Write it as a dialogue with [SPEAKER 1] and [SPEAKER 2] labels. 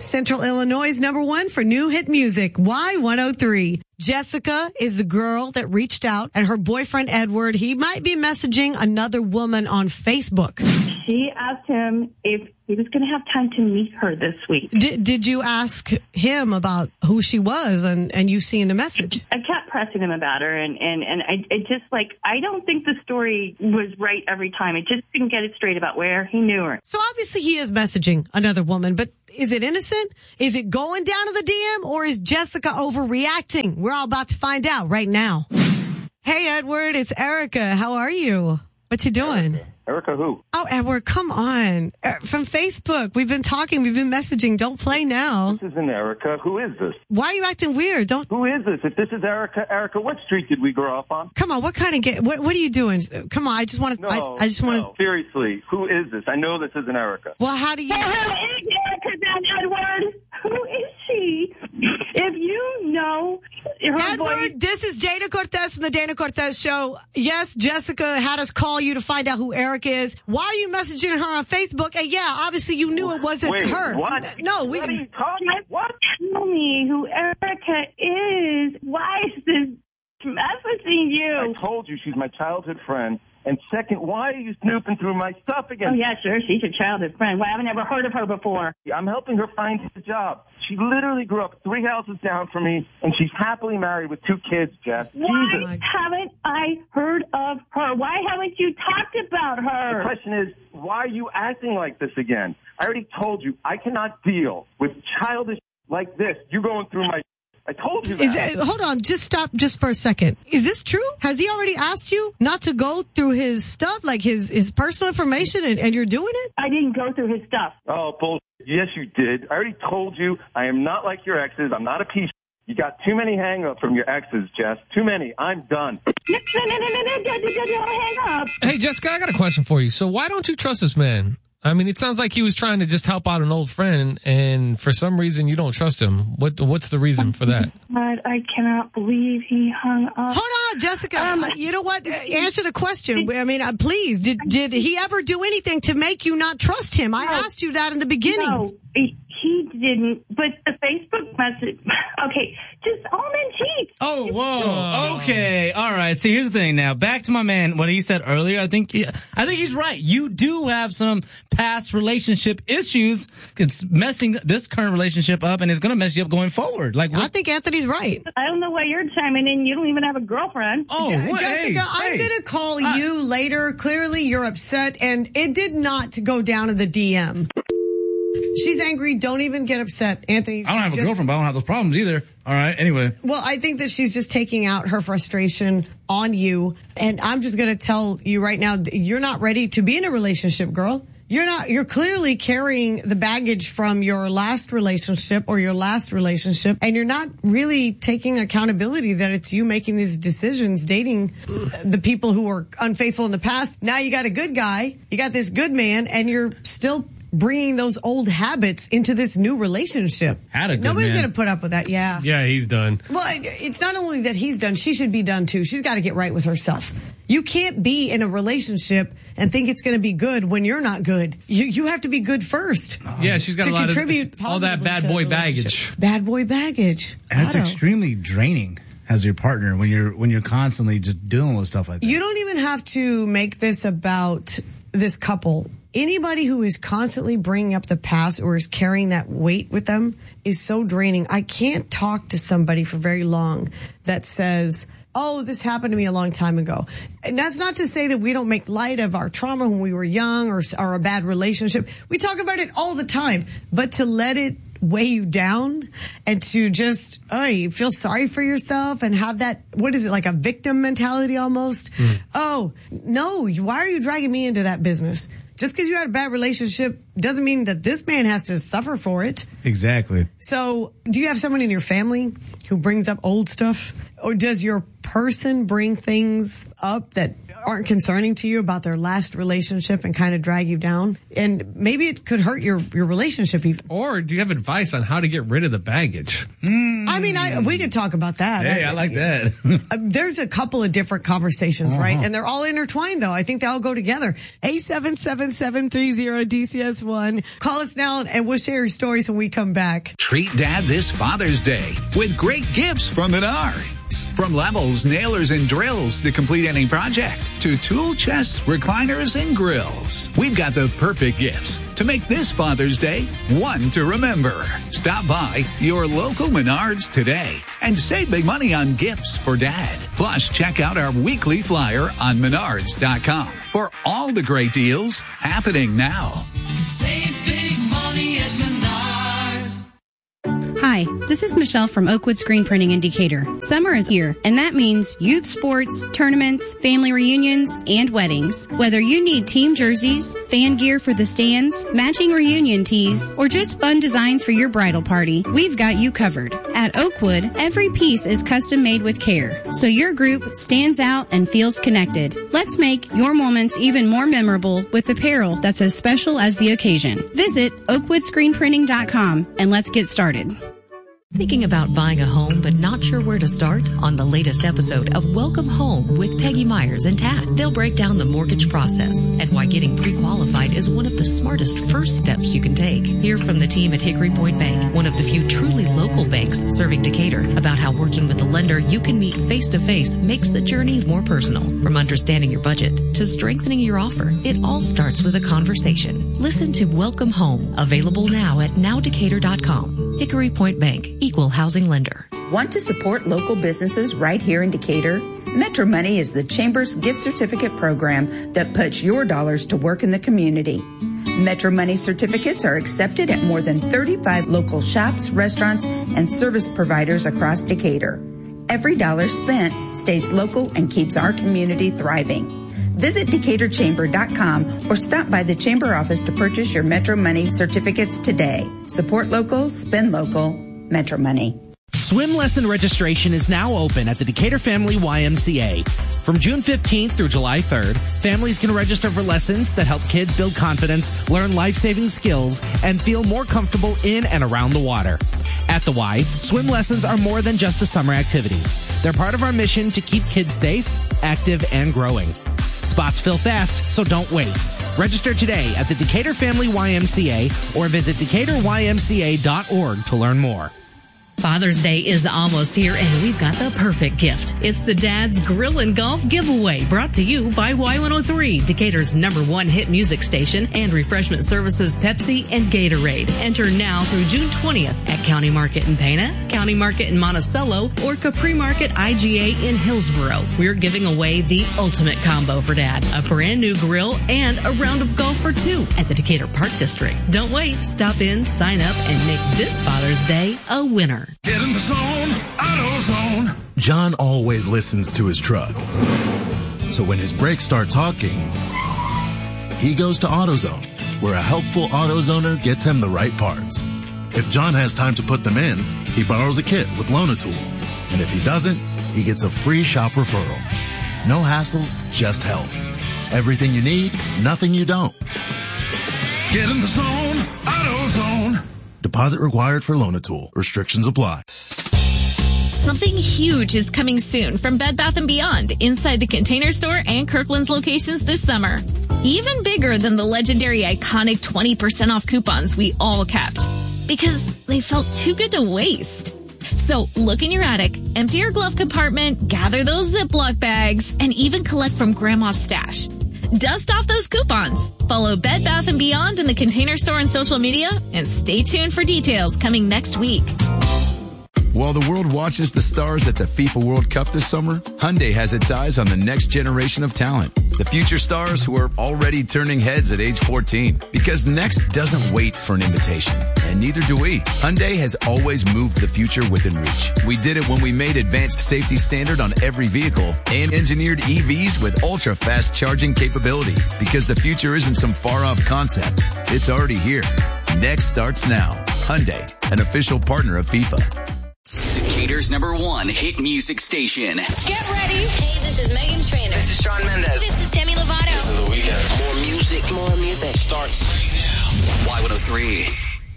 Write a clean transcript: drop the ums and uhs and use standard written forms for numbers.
[SPEAKER 1] Central Illinois' #1 for new hit music, Y103. Jessica is the girl that reached out, and her boyfriend, Edward, he might be messaging another woman on Facebook.
[SPEAKER 2] She asked him if he was going to have time to meet her this week.
[SPEAKER 1] Did you ask him about who she was and you seeing the message?
[SPEAKER 2] I kept pressing him about her, and I just, I don't think the story was right every time. I just couldn't get it straight about where he knew her.
[SPEAKER 1] So obviously he is messaging another woman, but is it innocent? Is it going down to the DM, or is Jessica overreacting? We're all about to find out right now. Hey, Edward, it's Erica. How are you? What you doing?
[SPEAKER 3] Erica who?
[SPEAKER 1] Oh, Edward, come on. From Facebook. We've been talking. We've been messaging. Don't play now.
[SPEAKER 3] This isn't Erica. Who is this?
[SPEAKER 1] Why are you acting weird?
[SPEAKER 3] Who is this? If this is Erica, what street did we grow up on?
[SPEAKER 1] Come on. What kind of game? What are you doing? Come on. I just want to. I just want to.
[SPEAKER 3] Seriously, who is this? I know this isn't Erica.
[SPEAKER 1] Well, how do you?
[SPEAKER 2] Who is Erica then, Edward? Who is she? If you know her
[SPEAKER 1] Edward,
[SPEAKER 2] voice.
[SPEAKER 1] this is Dana Cortez from the Dana Cortez Show. Yes, Jessica had us call you to find out who Erica is. Why are you messaging her on Facebook? And yeah, obviously you knew it wasn't her.
[SPEAKER 3] What?
[SPEAKER 1] No,
[SPEAKER 3] What are you talking? What?
[SPEAKER 2] Tell me who Erica is. Why is this messaging you?
[SPEAKER 3] I told you she's my childhood friend. And second, why are you snooping through my stuff again?
[SPEAKER 2] Oh, yeah, sure. She's your childhood friend. Why haven't I ever heard of her before?
[SPEAKER 3] I'm helping her find a job. She literally grew up 3 houses down from me, and she's happily married with 2 kids, Jess.
[SPEAKER 2] Why haven't I heard of her? Why haven't you talked about her?
[SPEAKER 3] The question is, why are you acting like this again? I already told you, I cannot deal with childish like this. You going through my... I told you that.
[SPEAKER 1] Hold on, just stop just for a second. Is this true? Has he already asked you not to go through his stuff, like his personal information, and you're doing it?
[SPEAKER 2] I didn't go through his stuff.
[SPEAKER 3] Oh, bullshit. Yes, you did. I already told you I am not like your exes. I'm not a piece. You got too many hang-ups from your exes, Jess. Too many. I'm done.
[SPEAKER 2] No, hang up.
[SPEAKER 4] Hey, Jessica, I got a question for you. So why don't you trust this man? I mean, it sounds like he was trying to just help out an old friend, and for some reason you don't trust him. What's the reason for that?
[SPEAKER 2] But I cannot believe he hung up.
[SPEAKER 1] Hold on, Jessica. You know what? Answer the question. I mean, please. Did he ever do anything to make you not trust him? I asked you that in the beginning.
[SPEAKER 2] No, he didn't. But the Facebook message. Okay, just all men cheat.
[SPEAKER 5] Oh, whoa. Okay. All right. So here's the thing now. Back to my man, what he said earlier. I think he's right. You do have some past relationship issues. It's messing this current relationship up, and it's going to mess you up going forward. I
[SPEAKER 1] think Anthony's right.
[SPEAKER 2] I don't know why you're chiming in. You don't even have a girlfriend.
[SPEAKER 5] Oh,
[SPEAKER 1] Jessica, I'm going to call you later. Clearly, you're upset, and it did not go down to the DM. She's angry. Don't even get upset, Anthony.
[SPEAKER 5] I don't have a girlfriend, but I don't have those problems either. All right. Anyway.
[SPEAKER 1] Well, I think that she's just taking out her frustration on you. And I'm just going to tell you right now, you're not ready to be in a relationship, girl. You're clearly carrying the baggage from your last relationship or your last relationship, and you're not really taking accountability that it's you making these decisions, dating the people who were unfaithful in the past. Now you got a good guy, you got this good man, and you're still bringing those old habits into this new relationship. Nobody's going to put up with that. Yeah.
[SPEAKER 4] Yeah, he's done.
[SPEAKER 1] Well, it's not only that he's done, she should be done too. She's got to get right with herself. You can't be in a relationship and think it's going to be good when you're not good. You have to be good first.
[SPEAKER 4] Yeah, she's got a lot of all that bad boy baggage.
[SPEAKER 1] Bad boy baggage.
[SPEAKER 5] And it's extremely draining as your partner when you're constantly just dealing with stuff like that.
[SPEAKER 1] You don't even have to make this about this couple. Anybody who is constantly bringing up the past or is carrying that weight with them is so draining. I can't talk to somebody for very long that says, oh, this happened to me a long time ago. And that's not to say that we don't make light of our trauma when we were young or a bad relationship. We talk about it all the time. But to let it weigh you down and to just, you feel sorry for yourself and have that, what is it, like a victim mentality almost? Oh, no, why are you dragging me into that business? Just because you had a bad relationship doesn't mean that this man has to suffer for it.
[SPEAKER 5] Exactly.
[SPEAKER 1] So do you have someone in your family who brings up old stuff? Or does your person bring things up that aren't concerning to you about their last relationship and kind of drag you down. And maybe it could hurt your relationship even.
[SPEAKER 4] Or do you have advice on how to get rid of the baggage?
[SPEAKER 1] I mean, we could talk about that.
[SPEAKER 5] Hey, I like that.
[SPEAKER 1] There's a couple of different conversations, right? And they're all intertwined, though. I think they all go together. 877-730-DCS1. Call us now, and we'll share your stories when we come back.
[SPEAKER 6] Treat Dad this Father's Day with great gifts from Menards. From levels, nailers, and drills to complete any project, to tool chests, recliners, and grills. We've got the perfect gifts to make this Father's Day one to remember. Stop by your local Menards today and save big money on gifts for Dad. Plus, check out our weekly flyer on Menards.com for all the great deals happening now.
[SPEAKER 7] Save big money at Menards.
[SPEAKER 8] Hi, this is Michelle from Oakwood Screen Printing in Decatur. Summer is here, and that means youth sports, tournaments, family reunions, and weddings. Whether you need team jerseys, fan gear for the stands, matching reunion tees, or just fun designs for your bridal party, we've got you covered. At Oakwood, every piece is custom made with care, so your group stands out and feels connected. Let's make your moments even more memorable with apparel that's as special as the occasion. Visit oakwoodscreenprinting.com and let's get started.
[SPEAKER 9] Thinking about buying a home but not sure where to start? On the latest episode of Welcome Home with Peggy Myers and Tad, they'll break down the mortgage process and why getting pre-qualified is one of the smartest first steps you can take. Hear from the team at Hickory Point Bank, one of the few truly local banks serving Decatur, about how working with a lender you can meet face-to-face makes the journey more personal. From understanding your budget to strengthening your offer, it all starts with a conversation. Listen to Welcome Home, available now at nowdecatur.com. Hickory Point Bank, equal housing lender.
[SPEAKER 10] Want to support local businesses right here in Decatur? Metro Money is the Chamber's gift certificate program that puts your dollars to work in the community. Metro Money certificates are accepted at more than 35 local shops, restaurants, and service providers across Decatur. Every dollar spent stays local and keeps our community thriving. Visit DecaturChamber.com or stop by the Chamber office to purchase your Metro Money certificates today. Support local, spend local, Metro Money.
[SPEAKER 11] Swim lesson registration is now open at the Decatur Family YMCA. From June 15th through July 3rd, families can register for lessons that help kids build confidence, learn life-saving skills, and feel more comfortable in and around the water. At the Y, swim lessons are more than just a summer activity. They're part of our mission to keep kids safe, active, and growing. Spots fill fast, so don't wait. Register today at the Decatur Family YMCA or visit DecaturYMCA.org to learn more.
[SPEAKER 9] Father's Day is almost here, and we've got the perfect gift. It's the Dad's Grill and Golf Giveaway, brought to you by Y103, Decatur's #1 hit music station, and refreshment services Pepsi and Gatorade. Enter now through June 20th at County Market in Pana, County Market in Monticello, or Capri Market IGA in Hillsboro. We're giving away the ultimate combo for Dad, a brand new grill and a round of golf for two at the Decatur Park District. Don't wait. Stop in, sign up, and make this Father's Day a winner.
[SPEAKER 7] Get in the zone, AutoZone.
[SPEAKER 12] John always listens to his truck. So when his brakes start talking, he goes to AutoZone, where a helpful AutoZoner gets him the right parts. If John has time to put them in, he borrows a kit with Loan-A-Tool. And if he doesn't, he gets a free shop referral. No hassles, just help. Everything you need, nothing you don't.
[SPEAKER 7] Get in the zone, AutoZone.
[SPEAKER 12] Deposit required for Loan-A-Tool. Restrictions apply.
[SPEAKER 13] Something huge is coming soon from Bed Bath & Beyond inside the Container Store and Kirkland's locations this summer. Even bigger than the legendary iconic 20% off coupons we all kept, because they felt too good to waste. So look in your attic, empty your glove compartment, gather those Ziploc bags, and even collect from Grandma's stash. Dust off those coupons. Follow Bed Bath & Beyond in the Container Store and social media, and stay tuned for details coming next week.
[SPEAKER 14] While the world watches the stars at the FIFA World Cup this summer, Hyundai has its eyes on the next generation of talent. The future stars who are already turning heads at age 14. Because next doesn't wait for an invitation. And neither do we. Hyundai has always moved the future within reach. We did it when we made advanced safety standard on every vehicle and engineered EVs with ultra-fast charging capability. Because the future isn't some far-off concept. It's already here. Next starts now. Hyundai, an official partner of FIFA.
[SPEAKER 15] Decatur's #1 hit music station.
[SPEAKER 16] Get ready. Hey, this is Megan Trainor. This is Shawn Mendes. This is Demi Lovato.
[SPEAKER 15] This is The Weeknd.
[SPEAKER 16] More music. More music.
[SPEAKER 15] Starts right now. Y103.